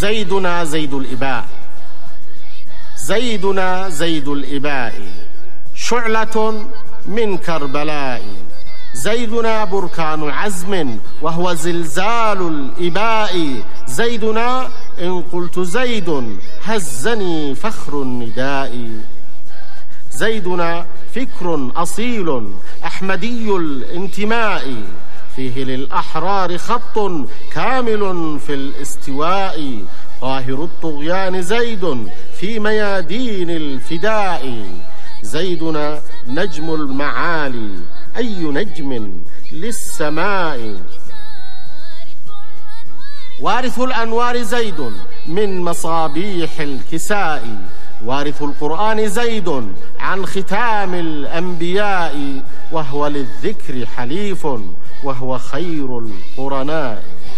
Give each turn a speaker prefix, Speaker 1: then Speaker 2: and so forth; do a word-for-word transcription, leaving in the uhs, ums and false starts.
Speaker 1: زيدنا زيد الإباء، زيدنا زيد الإباء، شعلة من كربلاء. زيدنا بركان عزم وهو زلزال الإباء، زيدنا إن قلت زيد هزني فخر النداء. زيدنا فكر أصيل أحمدي الانتماء، فيه للأحرار خط كامل في الاستواء، قاهر الطغيان زيد في ميادين الفداء. زيدنا نجم المعالي أي نجم للسماء، وارث الأنوار زيد من مصابيح الكساء، وارث القرآن زيد عن ختام الأنبياء، وهو للذكر حليف وهو خير القرناء.